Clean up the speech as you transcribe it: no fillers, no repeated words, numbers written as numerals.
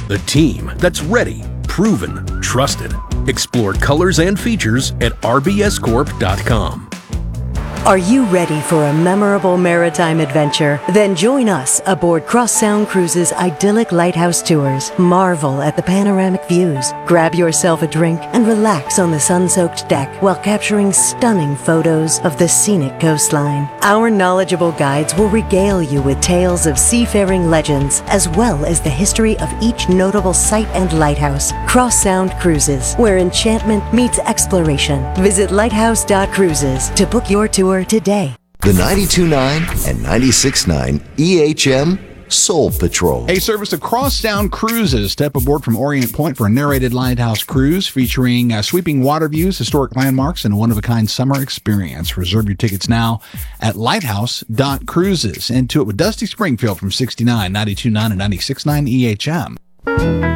The team that's ready, proven, trusted. Explore colors and features at rbscorp.com. Are you ready for a memorable maritime adventure? Then join us aboard Cross Sound Cruises' idyllic lighthouse tours. Marvel at the panoramic views, grab yourself a drink, and relax on the sun-soaked deck while capturing stunning photos of the scenic coastline. Our knowledgeable guides will regale you with tales of seafaring legends, as well as the history of each notable site and lighthouse. Cross Sound Cruises, where enchantment meets exploration. Visit lighthouse.cruises to book your tour today. The 92.9 and 96.9 EHM Soul Patrol. A service of Cross Sound Cruises. Step aboard from Orient Point for a narrated lighthouse cruise featuring sweeping water views, historic landmarks, and a one-of-a-kind summer experience. Reserve your tickets now at lighthouse.cruises. Into it with Dusty Springfield from 69, 92.9, and 96.9 EHM.